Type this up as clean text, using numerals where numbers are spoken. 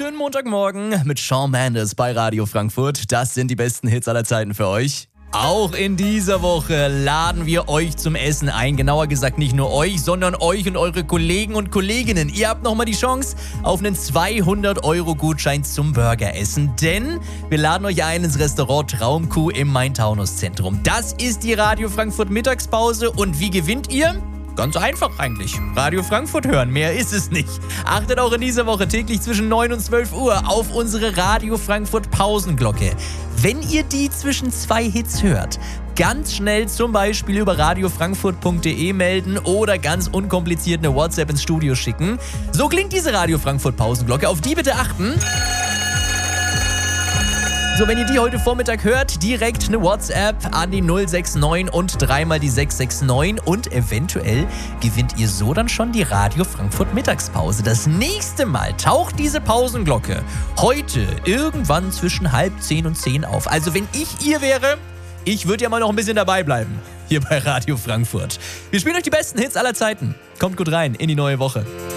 Schönen Montagmorgen mit Shawn Mendes bei Radio Frankfurt. Das sind die besten Hits aller Zeiten für euch. Auch in dieser Woche laden wir euch zum Essen ein. Genauer gesagt nicht nur euch, sondern euch und eure Kollegen und Kolleginnen. Ihr habt nochmal die Chance auf einen 200-Euro-Gutschein zum Burgeressen. Denn wir laden euch ein ins Restaurant Traumkuh im Main-Taunus-Zentrum. Das ist die Radio Frankfurt Mittagspause. Und wie gewinnt ihr? Ganz einfach eigentlich. Radio Frankfurt hören, mehr ist es nicht. Achtet auch in dieser Woche täglich zwischen 9 und 12 Uhr auf unsere Radio Frankfurt Pausenglocke. Wenn ihr die zwischen zwei Hits hört, ganz schnell zum Beispiel über radiofrankfurt.de melden oder ganz unkompliziert eine WhatsApp ins Studio schicken. So klingt diese Radio Frankfurt Pausenglocke. Auf die bitte achten. So, wenn ihr die heute Vormittag hört, direkt eine WhatsApp an die 069 und dreimal die 669 und eventuell gewinnt ihr so dann schon die Radio Frankfurt Mittagspause. Das nächste Mal taucht diese Pausenglocke heute irgendwann zwischen 9:30 und 10 auf. Also wenn ich ihr wäre, ich würde ja mal noch ein bisschen dabei bleiben hier bei Radio Frankfurt. Wir spielen euch die besten Hits aller Zeiten. Kommt gut rein in die neue Woche.